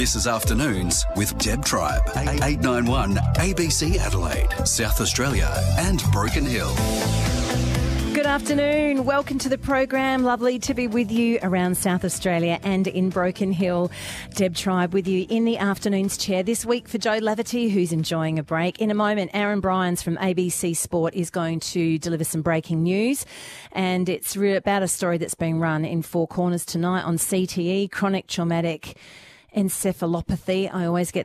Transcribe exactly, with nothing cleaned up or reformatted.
This is Afternoons with Deb Tribe, eight nine one A B C Adelaide, South Australia and Broken Hill. Good afternoon. Welcome to the program. Lovely to be with you around South Australia and in Broken Hill. Deb Tribe with you in the afternoon's chair this week for Joe Laverty, who's enjoying a break. In a moment, Aaron Bryans from A B C Sport is going to deliver some breaking news, and it's re- about a story that's being run in Four Corners tonight on C T E, chronic traumatic encephalopathy. I always get